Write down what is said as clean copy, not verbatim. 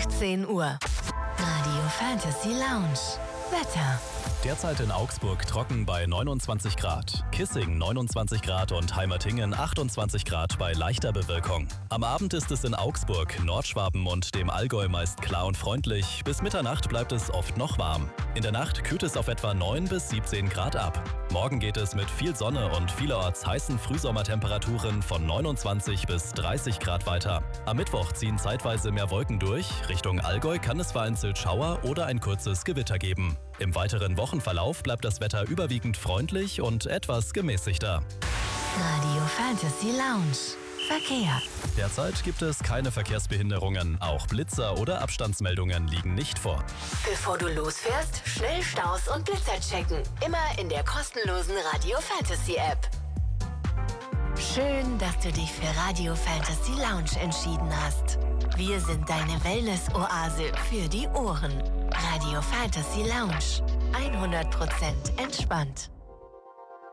18 Uhr. Radio Fantasy Lounge. Wetter. Derzeit in Augsburg trocken bei 29 Grad, Kissing 29 Grad und Heimertingen 28 Grad bei leichter Bewölkung. Am Abend ist es in Augsburg, Nordschwaben und dem Allgäu meist klar und freundlich. Bis Mitternacht bleibt es oft noch warm. In der Nacht kühlt es auf etwa 9 bis 17 Grad ab. Morgen geht es mit viel Sonne und vielerorts heißen Frühsommertemperaturen von 29 bis 30 Grad weiter. Am Mittwoch ziehen zeitweise mehr Wolken durch. Richtung Allgäu kann es vereinzelt Schauer oder ein kurzes Gewitter geben. Im weiteren Wochenverlauf bleibt das Wetter überwiegend freundlich und etwas gemäßigter. Radio Fantasy Lounge. Verkehr. Derzeit gibt es keine Verkehrsbehinderungen. Auch Blitzer oder Abstandsmeldungen liegen nicht vor. Bevor du losfährst, schnell Staus und Blitzer checken. Immer in der kostenlosen Radio Fantasy App. Schön, dass du dich für Radio Fantasy Lounge entschieden hast. Wir sind deine Wellness-Oase für die Ohren. Radio Fantasy Lounge. 100% entspannt.